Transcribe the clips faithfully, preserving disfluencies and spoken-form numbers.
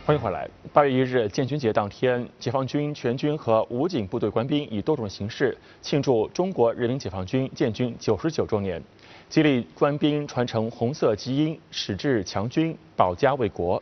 欢迎回来。八月一日建军节当天，解放军全军和武警部队官兵以多种形式庆祝中国人民解放军建军九十九周年，激励官兵传承红色基因，矢志强军，保家卫国。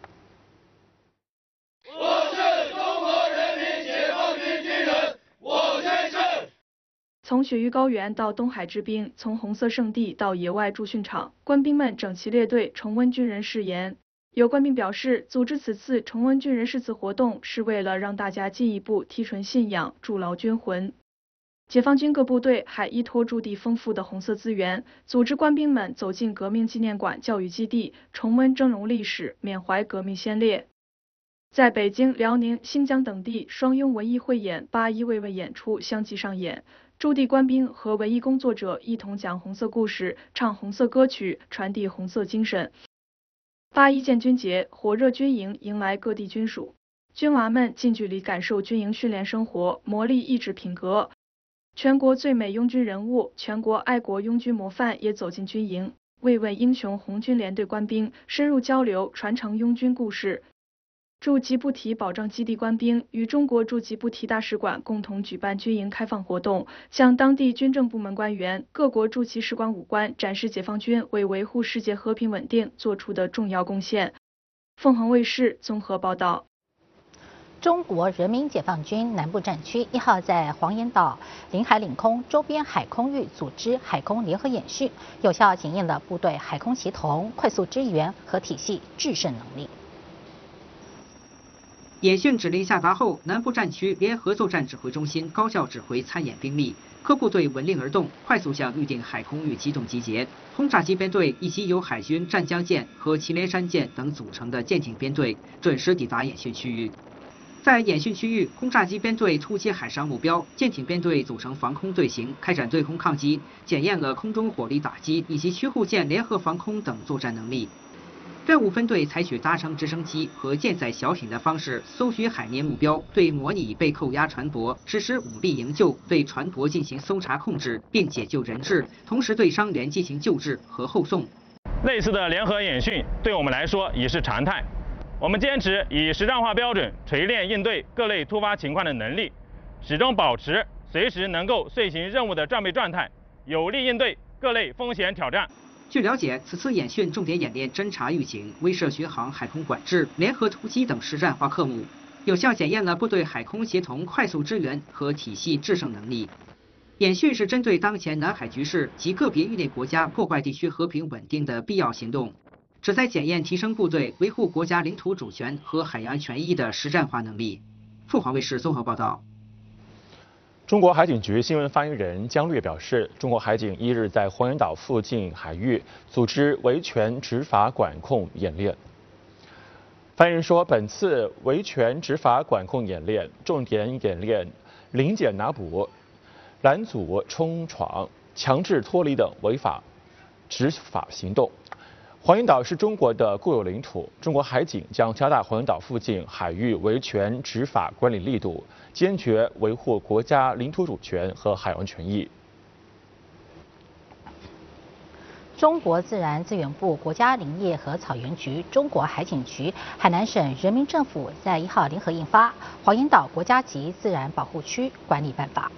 我是中国人民解放军军人，我宣誓。 从雪域高原到东海之滨，从红色圣地到野外驻训场，官兵们整齐列队，重温军人誓言。有官兵表示，组织此次重温军人誓词活动，是为了让大家进一步提纯信仰，筑牢军魂。解放军各部队还依托驻地丰富的红色资源，组织官兵们走进革命纪念馆教育基地，重温峥嵘历史，缅怀革命先烈。在北京、辽宁、新疆等地，双拥文艺汇演、八一慰问演出相继上演。驻地官兵和文艺工作者一同讲红色故事，唱红色歌曲，传递红色精神。八一建军节，火热军营迎来各地军属，军娃们近距离感受军营训练生活，磨砺意志品格。全国最美拥军人物、全国爱国拥军模范也走进军营，慰问英雄红军连队官兵，深入交流，传承拥军故事。驻吉布提保障基地官兵与中国驻吉布提大使馆共同举办军营开放活动，向当地军政部门官员、各国驻其使馆武官展示解放军为维护世界和平稳定做出的重要贡献。凤凰卫视综合报道。 中国人民解放军南部战区一号在黄岩岛领海领空周边海空域组织海空联合演训，有效检验了部队海空协同、快速支援和体系制胜能力。 演训指令下达后，南部战区联合作战指挥中心高效指挥参演兵力，各部队闻令而动，快速向预定海空域机动集结。轰炸机编队以及由海军湛江舰和祁连山舰等组成的舰艇编队准时抵达演训区域。在演训区域，轰炸机编队突击海上目标，舰艇编队组成防空队形，开展对空抗击，检验了空中火力打击以及驱护舰联合防空等作战能力。任务分队采取搭乘直升机和舰载小艇的方式搜寻海面目标，对模拟被扣押船舶实施武力营救，对船舶进行搜查控制，并解救人质，同时对伤员进行救治和后送。 类似的联合演训对我们来说已是常态。我们坚持以实战化标准锤炼应对各类突发情况的能力，始终保持随时能够遂行任务的战备状态，有力应对各类风险挑战。 据了解，此次演训重点演练侦察预警、威慑巡航、海空管制、联合突击等实战化科目，有效检验了部队海空协同、快速支援和体系制胜能力。演训是针对当前南海局势及个别域内国家破坏地区和平稳定的必要行动，旨在检验提升部队维护国家领土主权和海洋权益的实战化能力。凤凰卫视综合报道。 中国海警局新闻发言人姜略表示，中国海警一日在黄岩岛附近海域组织维权执法管控演练。发言人说，本次维权执法管控演练重点演练临检拿捕、拦阻冲闯、强制脱离等违法执法行动。黄岩岛是中国的固有领土，中国海警将加大黄岩岛附近海域维权执法管理力度，坚决维护国家领土主权和海洋权益。 中国自然资源部、国家林业和草原局、中国海警局、海南省人民政府在一号联合印发《黄岩岛国家级自然保护区管理办法》。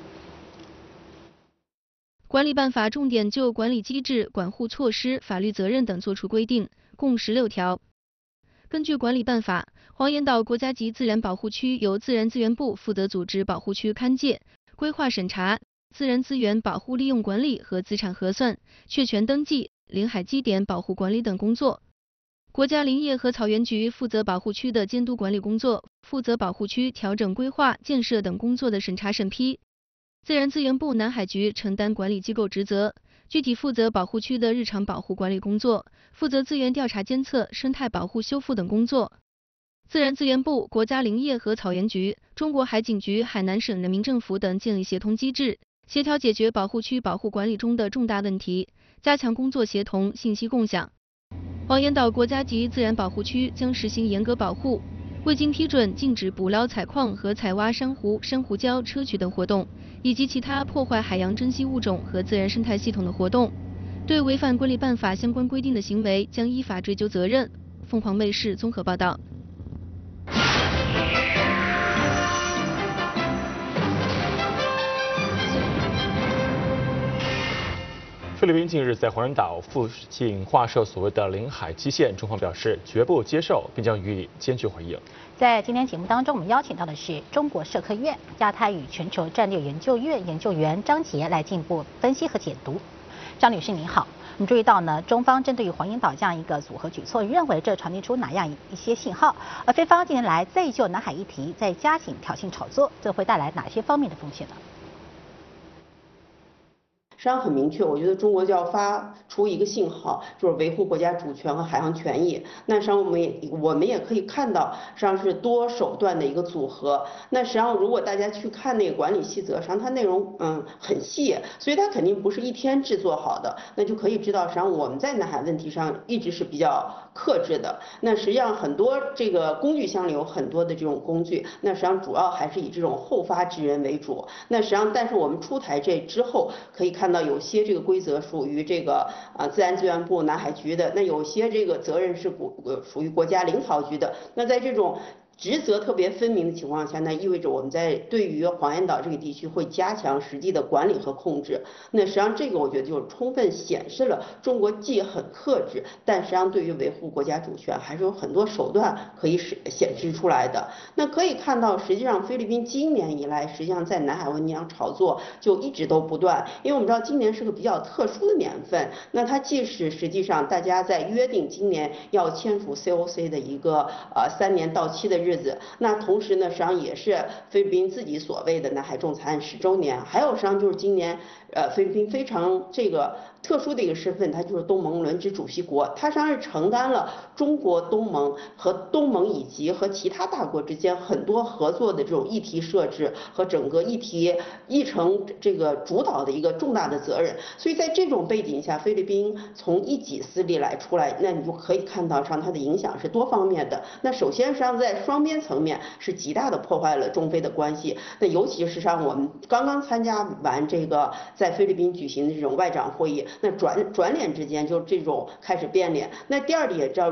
管理办法重点就管理机制、管护措施、法律责任等作出规定，共十六条。根据管理办法，黄岩岛国家级自然保护区由自然资源部负责组织保护区勘界、规划审查、自然资源保护利用管理和资产核算、确权登记、领海基点保护管理等工作。国家林业和草原局负责保护区的监督管理工作，负责保护区调整规划、建设等工作的审查审批。自然资源部南海局承担管理机构职责，具体负责保护区的日常保护管理工作，负责资源调查监测、生态保护修复等工作。自然资源部、国家林业和草原局、中国海警局、海南省人民政府等建立协同机制，协调解决保护区保护管理中的重大问题，加强工作协同、信息共享。黄岩岛国家级自然保护区将实行严格保护，未经批准禁止捕捞、采矿和采挖珊瑚、珊瑚礁、砗磲等活动，以及其他破坏海洋珍稀物种和自然生态系统的活动。对违反管理办法相关规定的行为，将依法追究责任。凤凰卫视综合报道。 菲律宾近日在黄人岛附近划设所谓的领海基线，中方表示绝不接受，并将予以坚决回应。 在今天节目当中，我们邀请到的是中国社科院亚太与全球战略研究院研究员张杰来进一步分析和解读。张女士您好，我们注意到呢，中方针对于黄岩岛这样一个组合举措，认为这传递出哪样一些信号？而菲方近年来再就南海议题再加紧挑衅炒作，这会带来哪些方面的风险呢？ 实际上很明确，我觉得中国就要发出一个信号，就是维护国家主权和海洋权益。那实际上我们也我们也可以看到，实际上是多手段的一个组合。那实际上如果大家去看那个管理细则，实际上它内容嗯很细，所以它肯定不是一天制作好的。那就可以知道，实际上我们在南海问题上一直是比较克制的。那实际上很多这个工具箱里有很多的这种工具，那实际上主要还是以这种后发制人为主。那实际上，但是我们出台这之后，可以看到。 那有些这个规则属于这个啊自然资源部南海局的，那有些这个责任是国呃属于国家领草局的。那在这种 职责特别分明的情况下，那意味着我们在对于黄岩岛这个地区会加强实际的管理和控制。那实际上这个我觉得就充分显示了中国既很克制，但实际上对于维护国家主权还是有很多手段可以显显示出来的。那可以看到，实际上菲律宾今年以来，实际上在南海问题上炒作就一直都不断。因为我们知道今年是个比较特殊的年份，那它既是实际上大家在约定今年要签署 C O C 的一个呃三年到期的 日子，那同时呢，实际上也是菲律宾自己所谓的南海仲裁案十周年，还有实际上就是今年，呃，菲律宾非常这个特殊的一个身份，它就是东盟轮值主席国，它实际上是承担了中国东盟和东盟以及和其他大国之间很多合作的这种议题设置和整个议题议程这个主导的一个重大的责任。所以在这种背景下，菲律宾从一己私利来出来，那你就可以看到上它的影响是多方面的。那首先实际上在双 双边层面是极大的破坏了中菲的关系。那尤其是上我们刚刚参加完这个在菲律宾举行的这种外长会议，那转转脸之间就这种开始变脸。那第二点也知道，